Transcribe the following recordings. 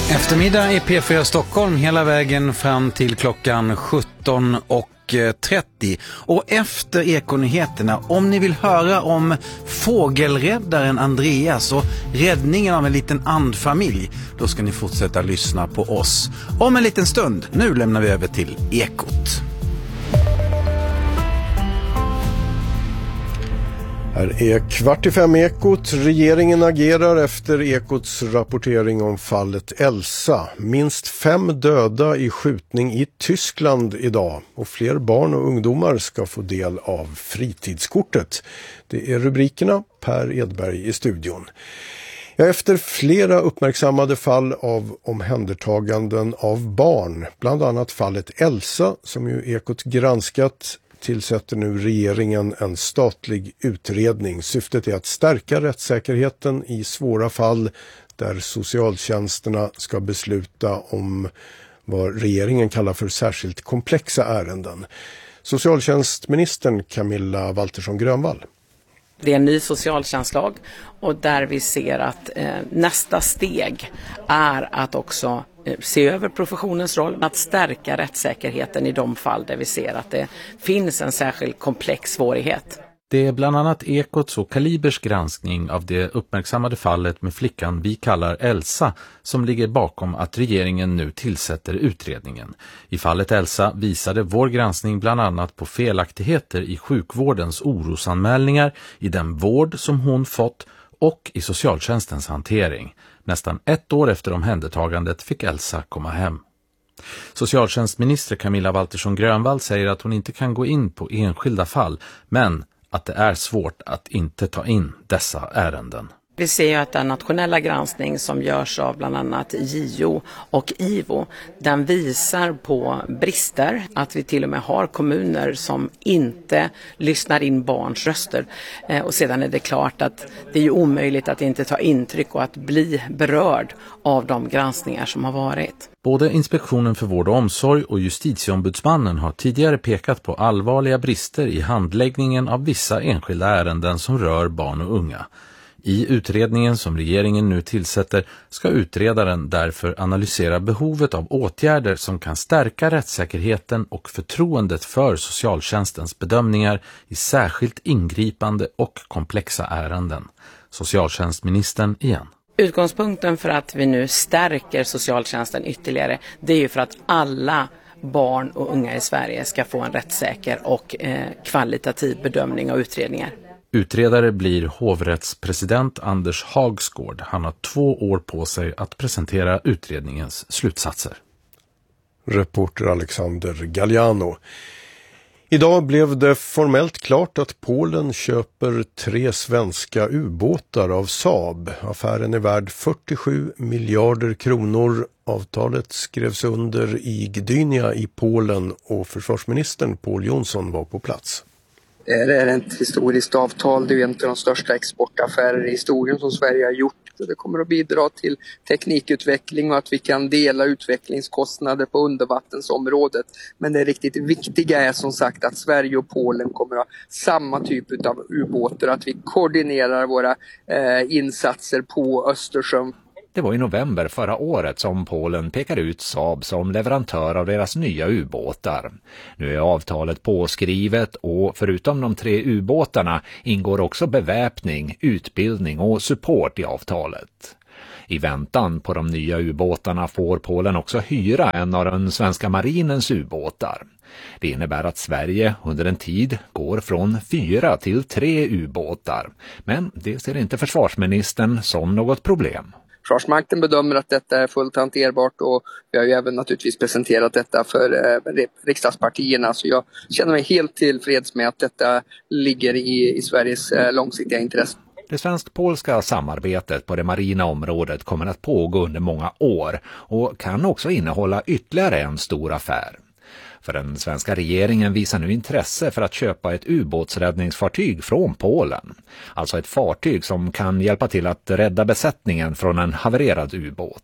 Eftermiddag i P4 Stockholm hela vägen fram till klockan 17:30. Och efter Ekonyheterna, om ni vill höra om fågelräddaren Andreas och räddningen av en liten andfamilj, då ska ni fortsätta lyssna på oss. Om en liten stund, nu lämnar vi över till Ekot. Här är 4:45 Ekot. Regeringen agerar efter Ekots rapportering om fallet Elsa. Minst 5 döda i skjutning i Tyskland idag. Och fler barn och ungdomar ska få del av fritidskortet. Det är rubrikerna. Per Edberg i studion. Ja, efter flera uppmärksammade fall av omhändertaganden av barn, bland annat fallet Elsa som ju Ekot granskat, tillsätter nu regeringen en statlig utredning. Syftet är att stärka rättssäkerheten i svåra fall där socialtjänsterna ska besluta om vad regeringen kallar för särskilt komplexa ärenden. Socialtjänstministern Camilla Waltersson Grönvall. Det är en ny socialtjänstlag och där vi ser att nästa steg är att också se över professionens roll, att stärka rättssäkerheten i de fall där vi ser att det finns en särskilt komplex svårighet. Det är bland annat Ekots och Kalibers granskning av det uppmärksammade fallet med flickan vi kallar Elsa som ligger bakom att regeringen nu tillsätter utredningen. I fallet Elsa visade vår granskning bland annat på felaktigheter i sjukvårdens orosanmälningar, i den vård som hon fått och i socialtjänstens hantering. Nästan 1 år efter omhändertagandet fick Elsa komma hem. Socialtjänstminister Camilla Waltersson Grönvall säger att hon inte kan gå in på enskilda fall, men att det är svårt att inte ta in dessa ärenden. Vi ser ju att den nationella granskning som görs av bland annat JO och IVO, den visar på brister, att vi till och med har kommuner som inte lyssnar in barns röster. Och sedan är det klart att det är ju omöjligt att inte ta intryck och att bli berörd av de granskningar som har varit. Både Inspektionen för vård och omsorg och Justitieombudsmannen har tidigare pekat på allvarliga brister i handläggningen av vissa enskilda ärenden som rör barn och unga. I utredningen som regeringen nu tillsätter ska utredaren därför analysera behovet av åtgärder som kan stärka rättssäkerheten och förtroendet för socialtjänstens bedömningar i särskilt ingripande och komplexa ärenden. Socialtjänstministern igen. Utgångspunkten för att vi nu stärker socialtjänsten ytterligare, det är ju för att alla barn och unga i Sverige ska få en rättssäker och kvalitativ bedömning och utredningar. Utredare blir hovrättspresident Anders Hagsgård. Han har 2 år på sig att presentera utredningens slutsatser. Reporter Alexander Galliano. Idag blev det formellt klart att Polen köper 3 svenska ubåtar av Saab. Affären är värd 47 miljarder kronor. Avtalet skrevs under i Gdynia i Polen och försvarsministern Pål Jonsson var på plats. Det är ett historiskt avtal. Det är en av de största exportaffärer i historien som Sverige har gjort. Det kommer att bidra till teknikutveckling och att vi kan dela utvecklingskostnader på undervattensområdet. Men det riktigt viktiga är som sagt att Sverige och Polen kommer att ha samma typ av ubåtar. Att vi koordinerar våra insatser på Östersjön. Det var i november förra året som Polen pekade ut Saab som leverantör av deras nya ubåtar. Nu är avtalet påskrivet och förutom de 3 ubåtarna ingår också beväpning, utbildning och support i avtalet. I väntan på de nya ubåtarna får Polen också hyra en av den svenska marinens ubåtar. Det innebär att Sverige under en tid går från 4 till 3 ubåtar. Men det ser inte försvarsministern som något problem. Försvarsmakten bedömer att detta är fullt hanterbart och vi har ju även naturligtvis presenterat detta för riksdagspartierna. Så jag känner mig helt tillfreds med att detta ligger i Sveriges långsiktiga intresse. Det svensk-polska samarbetet på det marina området kommer att pågå under många år och kan också innehålla ytterligare en stor affär. För den svenska regeringen visar nu intresse för att köpa ett ubåtsräddningsfartyg från Polen. Alltså ett fartyg som kan hjälpa till att rädda besättningen från en havererad ubåt.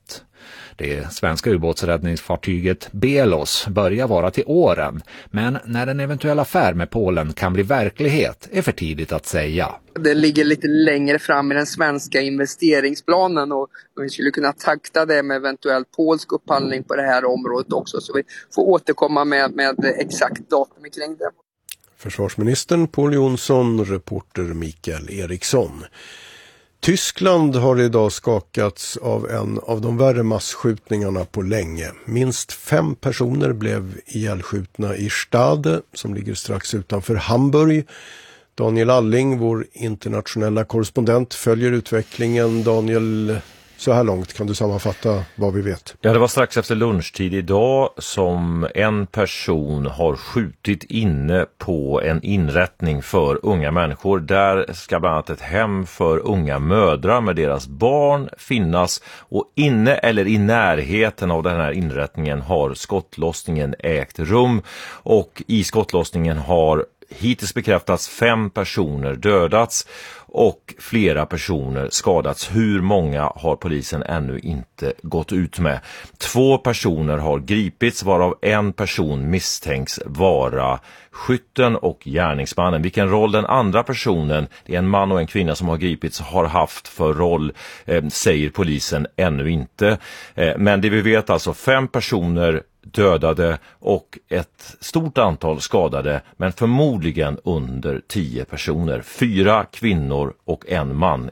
Det svenska ubåtsräddningsfartyget Belos börjar vara till åren, men när en eventuell affär med Polen kan bli verklighet är för tidigt att säga. Det ligger lite längre fram i den svenska investeringsplanen och vi skulle kunna takta det med eventuell polsk upphandling på det här området också. Så vi får återkomma med exakt datum kring det. Försvarsministern Pål Jonsson, reporter Mikael Eriksson. Tyskland har idag skakats av en av de värre massskjutningarna på länge. Minst 5 personer blev ihjälskjutna i Stade som ligger strax utanför Hamburg. Daniel Alling, vår internationella korrespondent, följer utvecklingen. Daniel, så här långt kan du sammanfatta vad vi vet? Ja, det var strax efter lunchtid idag som en person har skjutit inne på en inrättning för unga människor. Där ska bland annat ett hem för unga mödrar med deras barn finnas, och inne eller i närheten av den här inrättningen har skottlossningen ägt rum, och i skottlossningen har hittills bekräftats 5 personer dödats och flera personer skadats. Hur många har polisen ännu inte gått ut med. 2 personer har gripits, varav en person misstänks vara skytten och gärningsmannen. Vilken roll den andra personen, det är en man och en kvinna som har gripits, har haft för roll säger polisen ännu inte. Men det vi vet alltså 5 personer dödade och ett stort antal skadade, men förmodligen under 10 personer. 4 kvinnor och en man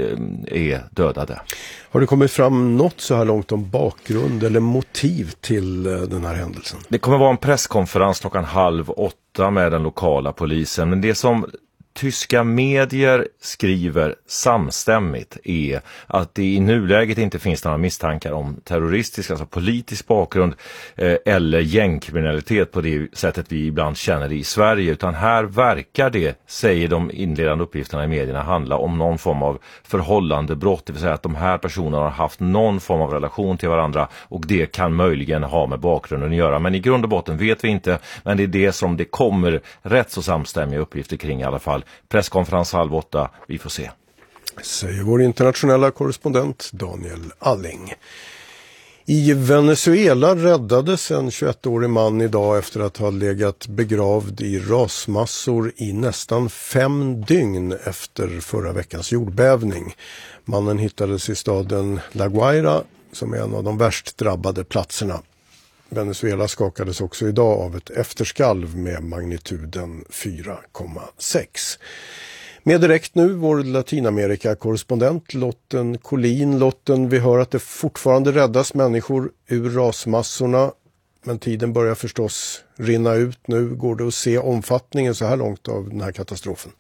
är dödade. Har det kommit fram något så här långt om bakgrund eller motiv till den här händelsen? Det kommer vara en presskonferens 7:30 med den lokala polisen, men det som tyska medier skriver samstämmigt är att det i nuläget inte finns några misstankar om terroristisk, alltså politisk bakgrund eller gängkriminalitet på det sättet vi ibland känner det i Sverige, utan här verkar det, säger de inledande uppgifterna i medierna, handla om någon form av förhållande brott, det vill säga att de här personerna har haft någon form av relation till varandra, och det kan möjligen ha med bakgrunden att göra, men i grund och botten vet vi inte, men det är det som det kommer rätt så samstämmiga uppgifter kring i alla fall. Presskonferens 7:30, vi får se. Säger vår internationella korrespondent Daniel Alling. I Venezuela räddades en 21-årig man idag efter att ha legat begravd i rasmassor i nästan 5 dygn efter förra veckans jordbävning. Mannen hittades i staden La Guaira, som är en av de värst drabbade platserna. Venezuela skakades också idag av ett efterskalv med magnituden 4,6. Med direkt nu vår Latinamerika-korrespondent Lotten Collin. Lotten, vi hör att det fortfarande räddas människor ur rasmassorna, men tiden börjar förstås rinna ut nu. Går det att se omfattningen så här långt av den här katastrofen?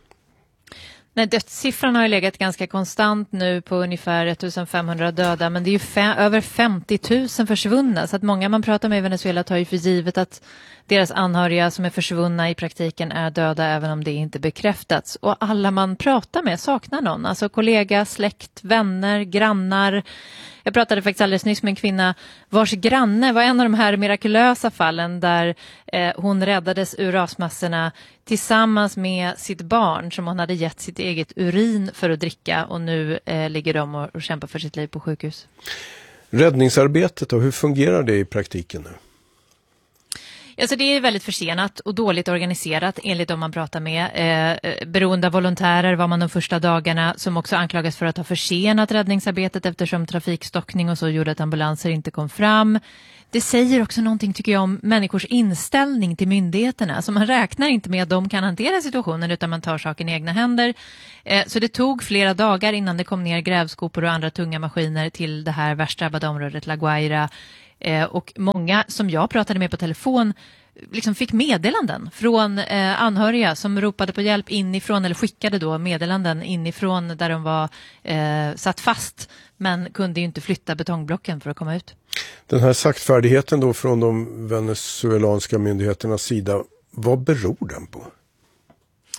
Nej, dödssiffran har ju legat ganska konstant nu på ungefär 1500 döda, men det är ju över 50 000 försvunna, så att många man pratar med i Venezuela tar ju för givet att deras anhöriga som är försvunna i praktiken är döda, även om det inte bekräftats. Och alla man pratar med saknar någon, alltså kollega, släkt, vänner, grannar. Jag pratade faktiskt alldeles nyss med en kvinna vars granne var en av de här mirakulösa fallen där hon räddades ur rasmassorna tillsammans med sitt barn som hon hade gett sitt eget urin för att dricka, och nu ligger de och kämpar för sitt liv på sjukhus. Räddningsarbetet och hur fungerar det i praktiken nu? Alltså det är väldigt försenat och dåligt organiserat enligt de man pratar med. Beroende av volontärer var man de första dagarna, som också anklagas för att ha försenat räddningsarbetet eftersom trafikstockning och så gjorde att ambulanser inte kom fram. Det säger också någonting, tycker jag, om människors inställning till myndigheterna. Alltså man räknar inte med att de kan hantera situationen, utan man tar saken i egna händer. Så det tog flera dagar innan det kom ner grävskopor och andra tunga maskiner till det här värst drabbade området La Guaira. Och många som jag pratade med på telefon liksom fick meddelanden från anhöriga som ropade på hjälp inifrån, eller skickade då meddelanden inifrån där de var satt fast, men kunde ju inte flytta betongblocken för att komma ut. Den här saktfärdigheten då från de venezuelanska myndigheternas sida, vad beror den på?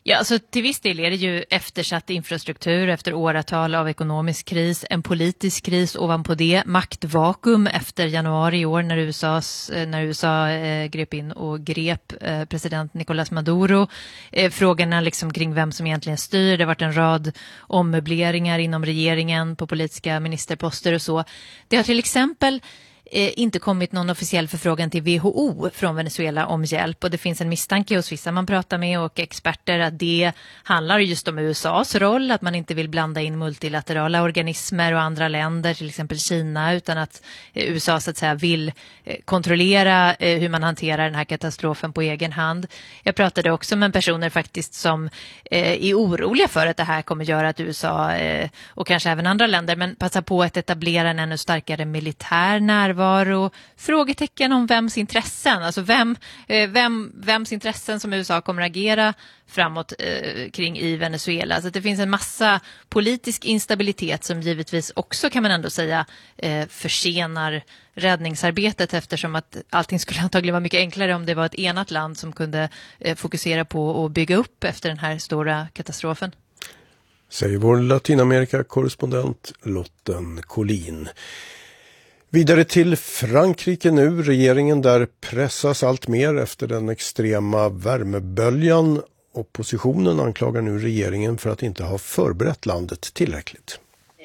Ja, alltså till viss del är det ju eftersatt infrastruktur efter åratal av ekonomisk kris, en politisk kris ovanpå det, maktvakuum efter januari i år när USA grep in och grep president Nicolás Maduro. Frågorna liksom kring vem som egentligen styr, det har varit en rad ommöbleringar inom regeringen på politiska ministerposter och så. Det har till exempel inte kommit någon officiell förfrågan till WHO från Venezuela om hjälp, och det finns en misstanke hos vissa man pratar med och experter att det handlar just om USAs roll, att man inte vill blanda in multilaterala organismer och andra länder, till exempel Kina, utan att USA så att säga vill kontrollera hur man hanterar den här katastrofen på egen hand. Jag pratade också med personer faktiskt som är oroliga för att det här kommer göra att USA och kanske även andra länder men passar på att etablera en ännu starkare militär närvaro. Frågetecken om vems intressen, alltså vems intressen som USA kommer att agera framåt kring i Venezuela. Alltså det finns en massa politisk instabilitet som givetvis också, kan man ändå säga, försenar räddningsarbetet, eftersom att allting skulle antagligen vara mycket enklare om det var ett enat land som kunde fokusera på att bygga upp efter den här stora katastrofen. Säger vår Latinamerika-korrespondent Lotten Collin. Vidare till Frankrike nu. Regeringen där pressas allt mer efter den extrema värmeböljan. Oppositionen anklagar nu regeringen för att inte ha förberett landet tillräckligt.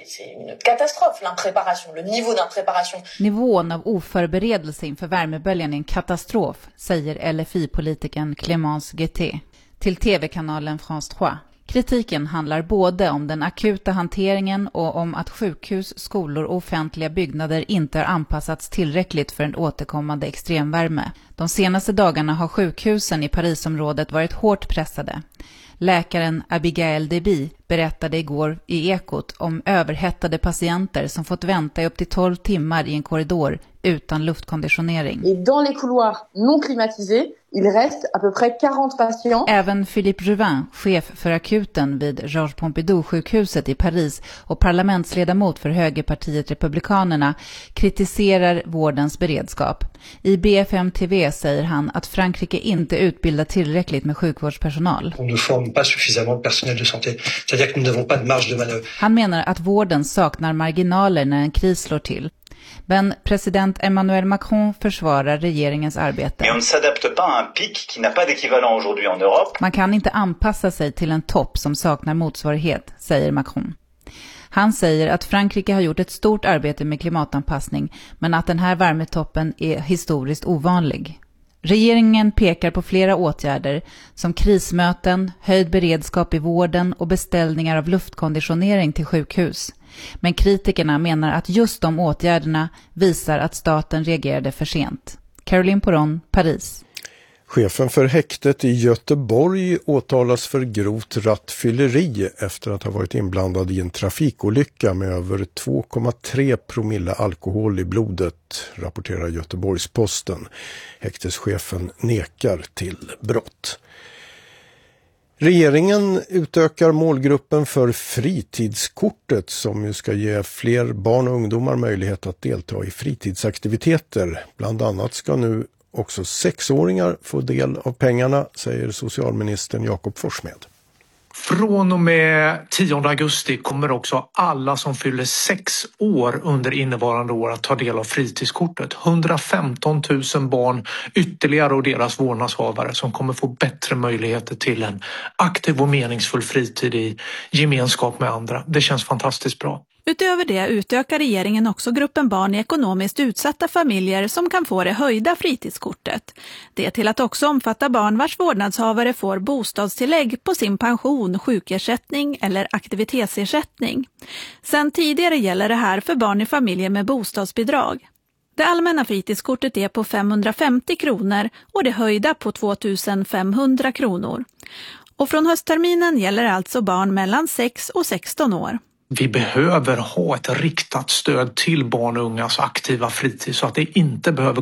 Nivån av oförberedelse inför värmeböljan är en katastrof, säger LFI-politikern Clémence Guettet till tv-kanalen France 3. Kritiken handlar både om den akuta hanteringen och om att sjukhus, skolor och offentliga byggnader inte har anpassats tillräckligt för en återkommande extremvärme. De senaste dagarna har sjukhusen i Parisområdet varit hårt pressade. Läkaren Abigail Deby berättade igår i Ekot om överhettade patienter som fått vänta i upp till 12 timmar i en korridor utan luftkonditionering. Et dans les couloirs non climatisés, il reste à peu près 40 patients. Även Philippe Juvin, chef för akuten vid Georges Pompidou-sjukhuset i Paris och parlamentsledamot för högerpartiet Republikanerna, kritiserar vårdens beredskap. I BFM TV säger han att Frankrike inte utbildar tillräckligt med sjukvårdspersonal. Han menar att vården saknar marginaler när en kris slår till. Men president Emmanuel Macron försvarar regeringens arbete. Man kan inte anpassa sig till en topp som saknar motsvarighet, säger Macron. Han säger att Frankrike har gjort ett stort arbete med klimatanpassning, men att den här värmetoppen är historiskt ovanlig. Regeringen pekar på flera åtgärder som krismöten, höjd beredskap i vården och beställningar av luftkonditionering till sjukhus. Men kritikerna menar att just de åtgärderna visar att staten reagerade för sent. Caroline Poron, Paris. Chefen för häktet i Göteborg åtalas för grovt rattfylleri efter att ha varit inblandad i en trafikolycka med över 2,3 promille alkohol i blodet, rapporterar Göteborgs-Posten. Häkteschefen nekar till brott. Regeringen utökar målgruppen för fritidskortet som ju ska ge fler barn och ungdomar möjlighet att delta i fritidsaktiviteter. Bland annat ska nu också 6-åringar får del av pengarna, säger socialministern Jakob Forssmed. Från och med 10 augusti kommer också alla som fyller 6 år under innevarande år att ta del av fritidskortet. 115 000 barn ytterligare och deras vårdnadshavare som kommer få bättre möjligheter till en aktiv och meningsfull fritid i gemenskap med andra. Det känns fantastiskt bra. Utöver det utökar regeringen också gruppen barn i ekonomiskt utsatta familjer som kan få det höjda fritidskortet. Det är till att också omfatta barn vars vårdnadshavare får bostadstillägg på sin pension, sjukersättning eller aktivitetsersättning. Sen tidigare gäller det här för barn i familjer med bostadsbidrag. Det allmänna fritidskortet är på 550 kronor och det höjda på 2500 kronor. Och från höstterminen gäller alltså barn mellan 6 och 16 år. Vi behöver ha ett riktat stöd till barn och ungas aktiva fritid så att det inte behöver